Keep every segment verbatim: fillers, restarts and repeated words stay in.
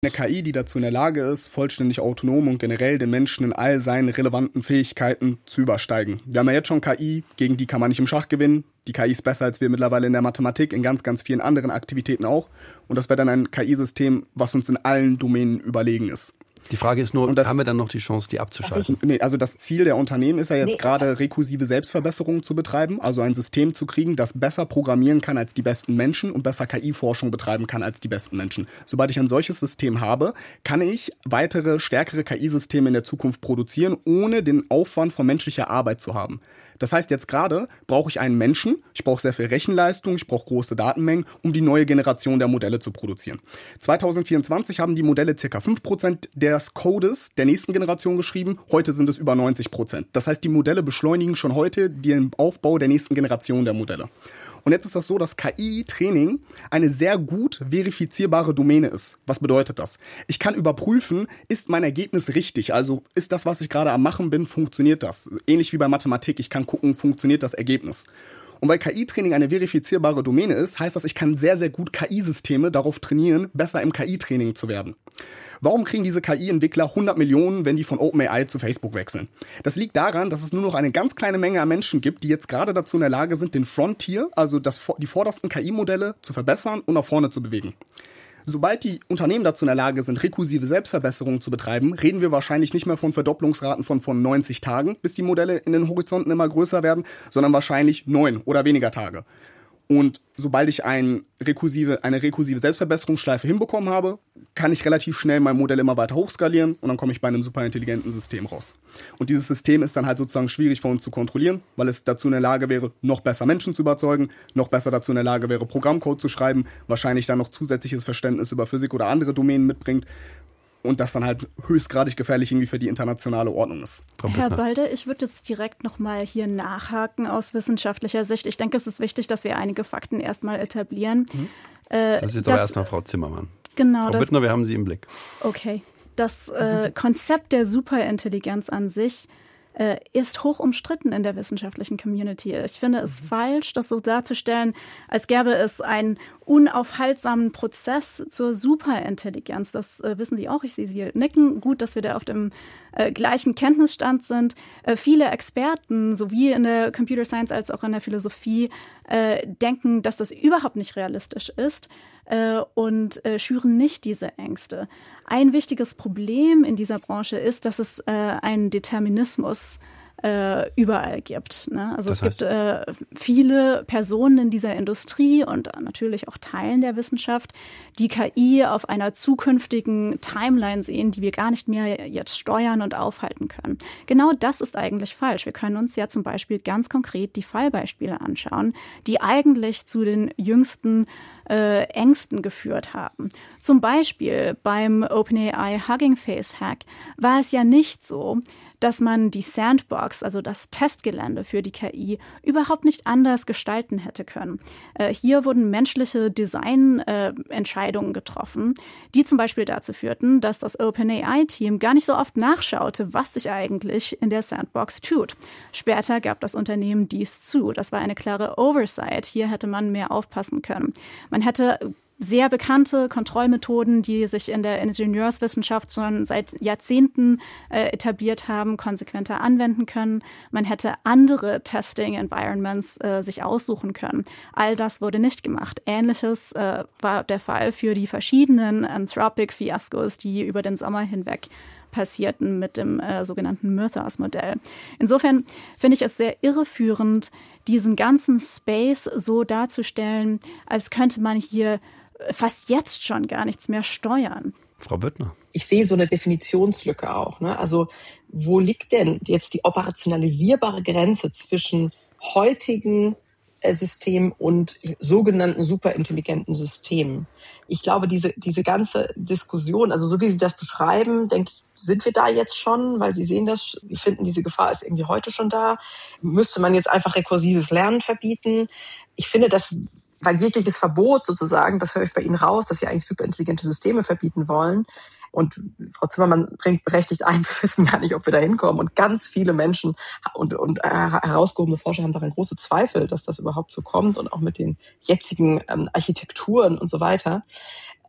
Eine K I, die dazu in der Lage ist, vollständig autonom und generell den Menschen in all seinen relevanten Fähigkeiten zu übersteigen. Wir haben ja jetzt schon K I, gegen die kann man nicht im Schach gewinnen. Die K I ist besser als wir mittlerweile in der Mathematik, in ganz, ganz vielen anderen Aktivitäten auch. Und das wäre dann ein K I-System, was uns in allen Domänen überlegen ist. Die Frage ist nur, das, haben wir dann noch die Chance, die abzuschalten? Nee, also das Ziel der Unternehmen ist ja jetzt nee, gerade, rekursive Selbstverbesserung zu betreiben, also ein System zu kriegen, das besser programmieren kann als die besten Menschen und besser K I-Forschung betreiben kann als die besten Menschen. Sobald ich ein solches System habe, kann ich weitere, stärkere K I-Systeme in der Zukunft produzieren, ohne den Aufwand von menschlicher Arbeit zu haben. Das heißt, jetzt gerade brauche ich einen Menschen, ich brauche sehr viel Rechenleistung, ich brauche große Datenmengen, um die neue Generation der Modelle zu produzieren. zwanzig vierundzwanzig haben die Modelle ca. fünf Prozent des Codes der nächsten Generation geschrieben, heute sind es über neunzig Prozent. Das heißt, die Modelle beschleunigen schon heute den Aufbau der nächsten Generation der Modelle. Und jetzt ist das so, dass K I-Training eine sehr gut verifizierbare Domäne ist. Was bedeutet das? Ich kann überprüfen, ist mein Ergebnis richtig? Also ist das, was ich gerade am Machen bin, funktioniert das? Ähnlich wie bei Mathematik, ich kann gucken, funktioniert das Ergebnis? Und weil K I-Training eine verifizierbare Domäne ist, heißt das, ich kann sehr, sehr gut K I-Systeme darauf trainieren, besser im K I-Training zu werden. Warum kriegen diese K I-Entwickler hundert Millionen, wenn die von OpenAI zu Facebook wechseln? Das liegt daran, dass es nur noch eine ganz kleine Menge an Menschen gibt, die jetzt gerade dazu in der Lage sind, den Frontier, also das, die vordersten K I-Modelle, zu verbessern und nach vorne zu bewegen. Sobald die Unternehmen dazu in der Lage sind, rekursive Selbstverbesserungen zu betreiben, reden wir wahrscheinlich nicht mehr von Verdopplungsraten von, von neunzig Tagen, bis die Modelle in den Horizonten immer größer werden, sondern wahrscheinlich neun oder weniger Tage. Und sobald ich ein rekursive, eine rekursive Selbstverbesserungsschleife hinbekommen habe, kann ich relativ schnell mein Modell immer weiter hochskalieren und dann komme ich bei einem superintelligenten System raus. Und dieses System ist dann halt sozusagen schwierig für uns zu kontrollieren, weil es dazu in der Lage wäre, noch besser Menschen zu überzeugen, noch besser dazu in der Lage wäre, Programmcode zu schreiben, wahrscheinlich dann noch zusätzliches Verständnis über Physik oder andere Domänen mitbringt. Und das dann halt höchstgradig gefährlich irgendwie für die internationale Ordnung ist. Herr Balde, ich würde jetzt direkt nochmal hier nachhaken aus wissenschaftlicher Sicht. Ich denke, es ist wichtig, dass wir einige Fakten erstmal etablieren. Mhm. Äh, das ist jetzt das, aber erstmal Frau Zimmermann. Genau. Frau Büttner, wir haben Sie im Blick. Okay. Das äh, Konzept der Superintelligenz an sich äh, ist hoch umstritten in der wissenschaftlichen Community. Ich finde es mhm. falsch, das so darzustellen, als gäbe es einen unaufhaltsamen Prozess zur Superintelligenz. Das äh, wissen Sie auch, ich sehe Sie nicken. Gut, dass wir da auf dem äh, gleichen Kenntnisstand sind. Äh, viele Experten, sowie in der Computer Science als auch in der Philosophie, äh, denken, dass das überhaupt nicht realistisch ist äh, und äh, schüren nicht diese Ängste. Ein wichtiges Problem in dieser Branche ist, dass es äh, einen Determinismus äh, überall gibt. Ne? Also das es heißt? gibt äh, viele Personen in dieser Industrie und natürlich auch Teilen der Wissenschaft, die K I auf einer zukünftigen Timeline sehen, die wir gar nicht mehr jetzt steuern und aufhalten können. Genau das ist eigentlich falsch. Wir können uns ja zum Beispiel ganz konkret die Fallbeispiele anschauen, die eigentlich zu den jüngsten Äh, Ängsten geführt haben. Zum Beispiel beim OpenAI Hugging Face Hack war es ja nicht so, dass man die Sandbox, also das Testgelände für die K I, überhaupt nicht anders gestalten hätte können. Äh, hier wurden menschliche Designentscheidungen äh, getroffen, die zum Beispiel dazu führten, dass das OpenAI-Team gar nicht so oft nachschaute, was sich eigentlich in der Sandbox tut. Später gab das Unternehmen dies zu. Das war eine klare Oversight. Hier hätte man mehr aufpassen können. Man hätte sehr bekannte Kontrollmethoden, die sich in der Ingenieurswissenschaft schon seit Jahrzehnten äh, etabliert haben, konsequenter anwenden können. Man hätte andere Testing-Environments äh, sich aussuchen können. All das wurde nicht gemacht. Ähnliches äh, war der Fall für die verschiedenen Anthropic-Fiaskos, die über den Sommer hinweg passierten mit dem äh, sogenannten Mythos-Modell. Insofern finde ich es sehr irreführend, diesen ganzen Space so darzustellen, als könnte man hier fast jetzt schon gar nichts mehr steuern. Frau Büttner. Ich sehe so eine Definitionslücke auch. Ne? Also wo liegt denn jetzt die operationalisierbare Grenze zwischen heutigen äh, Systemen und sogenannten superintelligenten Systemen? Ich glaube, diese, diese ganze Diskussion, also so wie Sie das beschreiben, denke ich, sind wir da jetzt schon, weil Sie sehen das, Sie finden, diese Gefahr ist irgendwie heute schon da. Müsste man jetzt einfach rekursives Lernen verbieten? Ich finde, dass, weil jegliches Verbot sozusagen, das höre ich bei Ihnen raus, dass Sie eigentlich superintelligente Systeme verbieten wollen. Und Frau Zimmermann bringt berechtigt ein, wir wissen gar nicht, ob wir da hinkommen. Und ganz viele Menschen und, und äh, herausgehobene Forscher haben daran große Zweifel, dass das überhaupt so kommt und auch mit den jetzigen ähm, Architekturen und so weiter.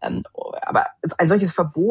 Ähm, aber ein solches Verbot